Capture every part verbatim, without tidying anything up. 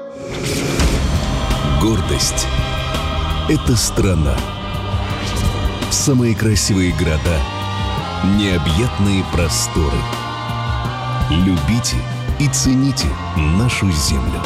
Гордость — это страна. Самые красивые города, необъятные просторы. Любите и цените нашу землю.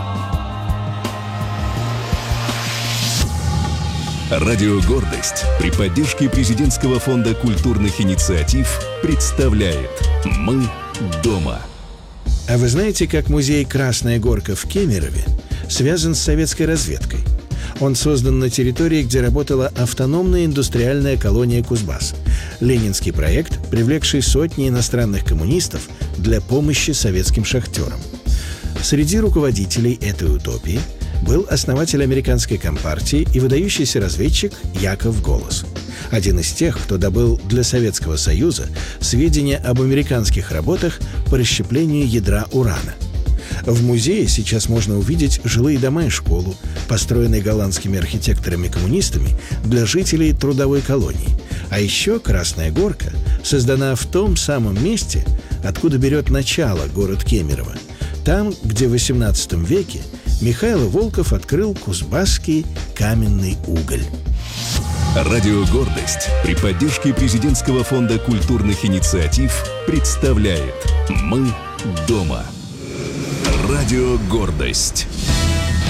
Радио «Гордость» при поддержке Президентского фонда культурных инициатив представляет «Мы дома». А вы знаете, как музей «Красная горка» в Кемерове связан с советской разведкой? Он создан на территории, где работала автономная индустриальная колония Кузбасс. Ленинский проект, привлекший сотни иностранных коммунистов для помощи советским шахтерам. Среди руководителей этой утопии был основатель американской компартии и выдающийся разведчик Яков Голос. Один из тех, кто добыл для Советского Союза сведения об американских работах по расщеплению ядра урана. В музее сейчас можно увидеть жилые дома и школу, построенные голландскими архитекторами-коммунистами для жителей трудовой колонии. А еще Красная горка создана в том самом месте, откуда берет начало город Кемерово. Там, где в восемнадцатом веке Михаил Волков открыл кузбасский каменный уголь. Радио «Гордость» при поддержке Президентского фонда культурных инициатив представляет «Мы дома». Радио «Гордость».